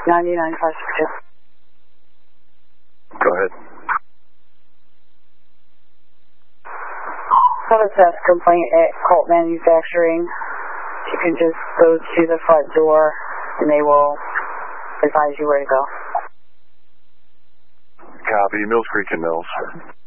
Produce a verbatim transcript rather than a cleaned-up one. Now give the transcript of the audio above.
ninety-nine five six two. Go ahead. Have a theft complaint at Colt Manufacturing. You can just go to the front door and they will advise you where to go. Copy. Mills Creek and Mills.